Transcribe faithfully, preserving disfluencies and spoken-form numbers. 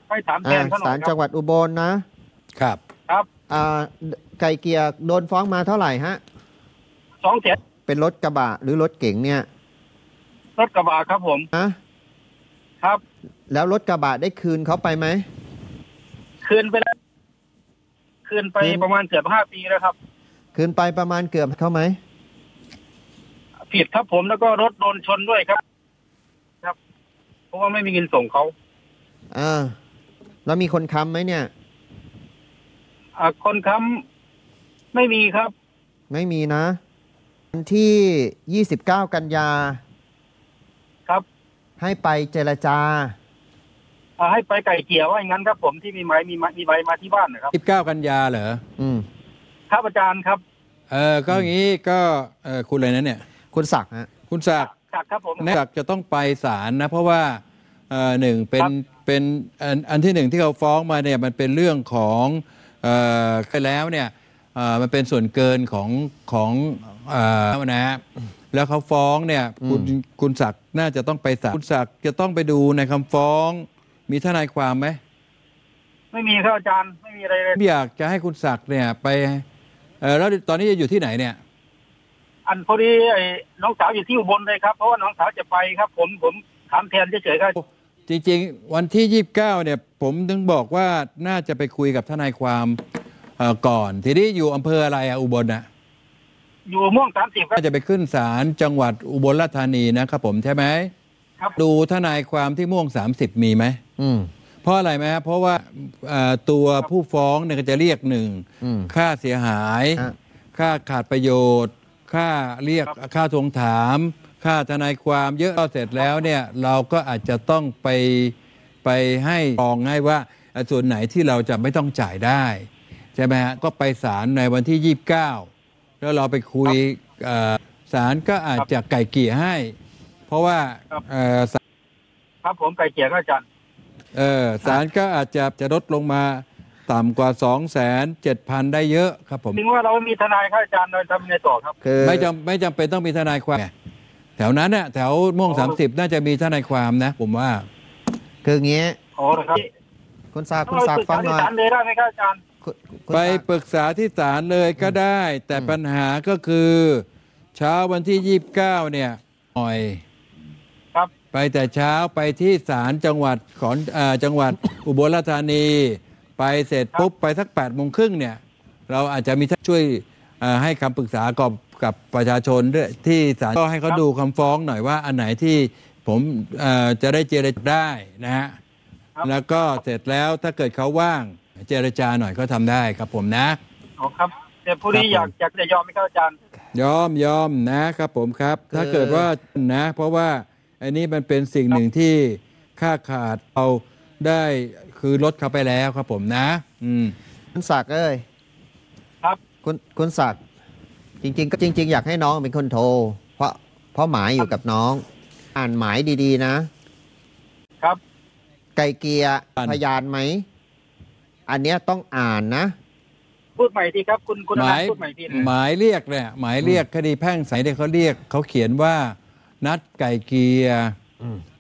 ไปถามแทนเขาหน่อยศาลจังหวัดอุบลนะครับครับอ่าไก่เกลียโดนฟ้องมาเท่าไหร่ฮะสองแสนเป็นรถกระบะหรือรถเก๋งเนี่ยรถกระบะครับผมนะครับแล้วรถกระบะได้คืนเขาไปไหมคืนไปแล้วคืนไปประมาณเกือบห้าปีแล้วครับคืนไปประมาณเกือบเขาไหมผิดครับผมแล้วก็รถโดนชนด้วยครับครับเพราะว่าไม่มีเงินส่งเขาอ่าแล้วมีคนค้ำไหมเนี่ยอ่าคนค้ำไม่มีครับไม่มีนะวันที่ยี่สิบเก้ากันยาครับให้ไปเจรจาอ่าให้ไปไก่เกลี่ยว่าอย่างนั้นครับผมที่มีไม้มีมีใบมาที่บ้านนะครับยี่สิบเก้ากันยาเหรออืมครับอาจารย์ครับเออก็อย่างนี้ก็เออคุณอะไรนะเนี่ยคุณศักดิ์ฮะคุณศักดิ์ศักดิ์ครับผมศักดิ์จะต้องไปศาลนะเพราะว่าเออหนึ่งเป็นเป็นอันอันที่หนึ่งที่เขาฟ้องมาเนี่ยมันเป็นเรื่องของเออไปแล้วเนี่ยเออมันเป็นส่วนเกินของของเออนะฮะแล้วเขาฟ้องเนี่ยคุณคุณศักดิ์น่าจะต้องไปศาลคุณศักดิ์จะต้องไปดูในคำฟ้องมีทนายความไหมไม่มีครับอาจารย์ไม่มีอะไรเลยอยากจะให้คุณศักดิ์เนี่ยไปเออแล้วตอนนี้จะอยู่ที่ไหนเนี่ยอันพอดีไอ้น้องสาวอยู่ที่อุบลเลยครับเพราะว่าน้องสาวจะไปครับผมผมถามแทนเฉยๆครับจริงๆวันที่ยี่สิบเก้าเนี่ยผมถึงบอกว่าน่าจะไปคุยกับทนายความก่อนทีนี้อยู่อำเภออะไรอะอุบลน่ะอยู่ม่วงสามสิบครับจะไปขึ้นศาลจังหวัดอุบลราชธานีนะครับผมใช่ไหมครับดูทนายความที่ม่วงสามสิบมีไหมอืมเพราะอะไรไหมเพราะว่าตัวผู้ฟ้องเนี่ยจะเรียกหนึ่งค่าเสียหายค่าขาดประโยชน์ค่าเรียกค่าทวงถามค่าทนายความเยอะเสร็จแล้วเนี่ยเราก็อาจจะต้องไปไปให้ฟองให้ว่าส่วนไหนที่เราจะไม่ต้องจ่ายได้ใช่ไหมฮะก็ไปศาลในวันที่ยี่สิบเก้าแล้วเราไปคุยศาลก็อาจจะไก่เกลี่ยให้เพราะว่าครับผมไก่เกลี่ยก็อาจารย์เออศาลก็อาจจะจะลดลงมาต่ำกว่า สองแสนเจ็ดพัน ได้เยอะครับผมถึงว่าเราไม่มีทนายครับอาจารย์เราทำยังไงต่อครับคือไม่จำไม่จำเป็นต้องมีทนายความแถวนั้นน่ะแถวม่วงสามสิบน่าจะมีทนายความนะผมว่าคืออย่างงี้อ๋อครับคุณศักดิ์คุณศักดิ์ฟังหน่อยเลยได้ไหมครับอาจารย์ไปปรึกษาที่ศาลเลยก็ได้แต่ปัญหาก็คือเช้าวันที่ยี่สิบเก้าเนี่ยหน่อยครับไปแต่เช้าไปที่ศาลจังหวัดขอนอ่าจังหวัดอุบลราชธานีไปเสร็จปุ๊บไปสักแปดโมงครึ่งเนี่ยเราอาจจะมีท่านช่วยให้คำปรึกษากับกับประชาชนด้วยที่ศาลก็ให้เขาดูคำฟ้องหน่อยว่าอันไหนที่ผมจะได้เจรจาได้นะฮะแล้วก็เสร็จแล้วถ้าเกิดเขาว่างเจรจาหน่อยก็ทำได้ครับผมนะอ๋อครับแต่ผู้นี้อยากอยากจะยอมไหมครับอาจารย์ยอมยอมนะครับผมครับถ้าเกิดว่านะเพราะว่าอันนี้มันเป็นสิ่งหนึ่งที่ค่าขาดเอาได้คือลดเขาไปแล้วครับผมนะอืมคุณศักดิ์เอ้ยครับคุณคุณศักดิ์จริงๆก็จริงๆอยากให้น้องเป็นคนโทรเพราะเพราะหมายอยู่กับน้องอ่านหมายดีๆนะครับไก่เกลียพยานไหมอันเนี้ยต้องอ่านนะพูดใหม่ทีครับคุณคุณหมายพูดใหม่ทีหมายเรียกเนี่ยหมายเรียกคดีแพ่งใสเนี่ยเขาเรียกเขาเขียนว่านัดไก่เกลีย